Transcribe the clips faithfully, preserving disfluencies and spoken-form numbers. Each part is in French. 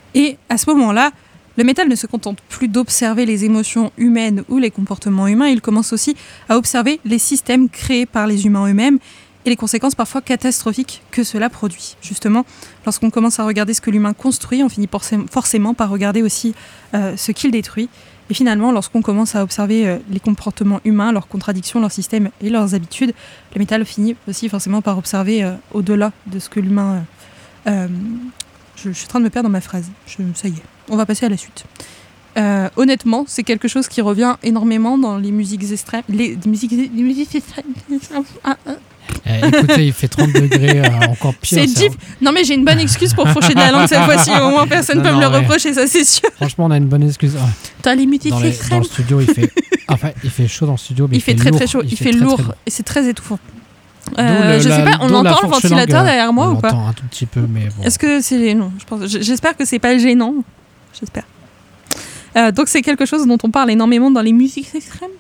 Et à ce moment-là, le métal ne se contente plus d'observer les émotions humaines ou les comportements humains, il commence aussi à observer les systèmes créés par les humains eux-mêmes et les conséquences parfois catastrophiques que cela produit. Justement, lorsqu'on commence à regarder ce que l'humain construit, on finit forcément par regarder aussi euh, ce qu'il détruit. Et finalement, lorsqu'on commence à observer euh, les comportements humains, leurs contradictions, leurs systèmes et leurs habitudes, le métal finit aussi forcément par observer euh, au-delà de ce que l'humain... Euh, euh, je, je suis en train de me perdre dans ma phrase. Je, ça y est, on va passer à la suite. Euh, honnêtement, c'est quelque chose qui revient énormément dans les musiques extrêmes. Les, les musiques, les musiques extrêmes. Ah, ah. Eh, écoutez, il fait trente degrés, euh, encore pire. C'est deep. Non mais j'ai une bonne excuse pour fourcher de la langue cette fois-ci. Au moins personne ne peut me le ouais. reprocher, ça c'est sûr. Franchement, on a une bonne excuse. Ouais. Dans les musiques dans, les, dans le studio, il fait, enfin, il fait chaud dans le studio, mais il, il fait, fait très lourd. très chaud. Il, il fait, fait très, lourd très et c'est très étouffant. Euh, le, je sais pas, on entend le ventilateur derrière moi on ou pas? On entend un tout petit peu, mais bon. Est-ce que c'est non je pense, j'espère que c'est pas gênant. J'espère. Euh, donc c'est quelque chose dont on parle énormément dans les musiques extrêmes.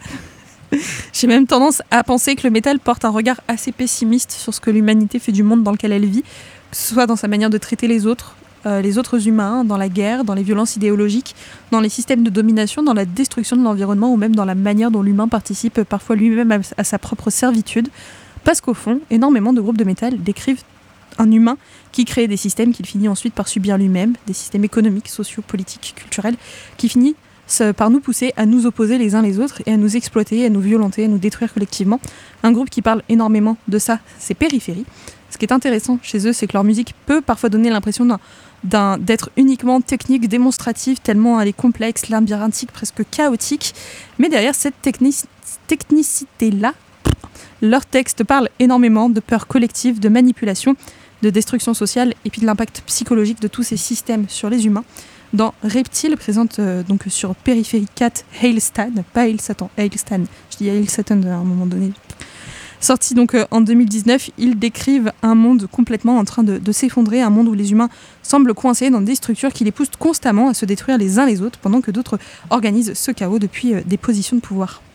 J'ai même tendance à penser que le métal porte un regard assez pessimiste sur ce que l'humanité fait du monde dans lequel elle vit, que ce soit dans sa manière de traiter les autres, euh, les autres humains, dans la guerre, dans les violences idéologiques, dans les systèmes de domination, dans la destruction de l'environnement ou même dans la manière dont l'humain participe parfois lui-même à, à sa propre servitude. Parce qu'au fond, énormément de groupes de métal décrivent un humain qui crée des systèmes qu'il finit ensuite par subir lui-même, des systèmes économiques, sociaux, politiques, culturels, qui finit par nous pousser à nous opposer les uns les autres et à nous exploiter, à nous violenter, à nous détruire collectivement. Un groupe qui parle énormément de ça, c'est Périphérie. Ce qui est intéressant chez eux, c'est que leur musique peut parfois donner l'impression d'un, d'un, d'être uniquement technique, démonstrative, tellement elle est complexe, labyrinthique, presque chaotique. Mais derrière cette technici- technicité-là, leur texte parle énormément de peur collective, de manipulation, de destruction sociale et puis de l'impact psychologique de tous ces systèmes sur les humains. Dans Reptile, présente euh, donc sur Périphérie quatre, Hail Stan, pas Hail Satan, Hail Stan, je dis Hail Satan à un moment donné. Sorti donc euh, en deux mille dix-neuf, ils décrivent un monde complètement en train de, de s'effondrer, un monde où les humains semblent coincés dans des structures qui les poussent constamment à se détruire les uns les autres, pendant que d'autres organisent ce chaos depuis euh, des positions de pouvoir.